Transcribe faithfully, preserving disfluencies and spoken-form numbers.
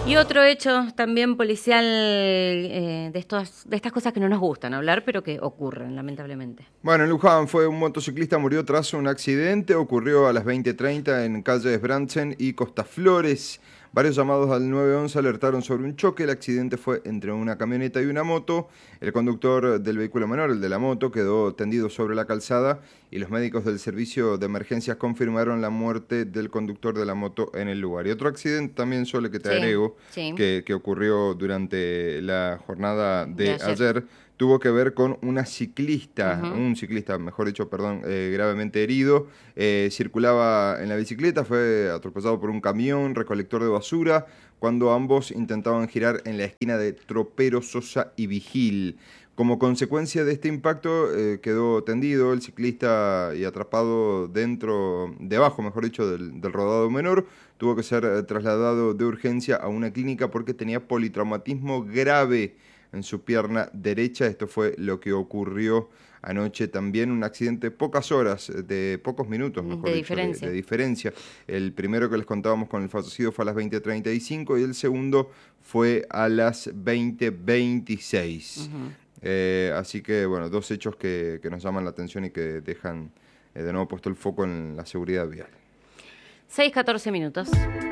Y otro hecho también policial eh, de, estos, de estas cosas que no nos gustan hablar, pero que ocurren, lamentablemente. Bueno, en Luján fue un motociclista murió tras un accidente, ocurrió a las veinte treinta en calles Brandsen y Costa Flores. Varios llamados al nueve once alertaron sobre un choque. El accidente fue entre una camioneta y una moto. El conductor del vehículo menor, el de la moto, quedó tendido sobre la calzada y los médicos del servicio de emergencias confirmaron la muerte del conductor de la moto en el lugar. Y otro accidente también, Sole, que te Sí, agrego, sí, que, que ocurrió durante la jornada de de ayer. ayer, tuvo que ver con una ciclista, Ujú. un ciclista, mejor dicho, perdón, eh, gravemente herido. Eh, circulaba en la bicicleta, fue atropellado por un camión recolector de basura cuando ambos intentaban girar en la esquina de Tropero, Sosa y Vigil. Como consecuencia de este impacto, eh, quedó tendido el ciclista y atrapado dentro, debajo, mejor dicho, del, del rodado menor. Tuvo que ser eh, trasladado de urgencia a una clínica porque tenía politraumatismo grave en su pierna derecha. Esto fue lo que ocurrió anoche también, un accidente pocas horas, de pocos minutos, De mejor dicho, de, de diferencia. diferencia. El primero que les contábamos con el fallecido fue a las veinte treinta y cinco y el segundo fue a las veinte veintiséis. Ujú. Eh, así que, bueno, dos hechos que, que nos llaman la atención y que dejan eh, de nuevo puesto el foco en la seguridad vial. seis catorce minutos.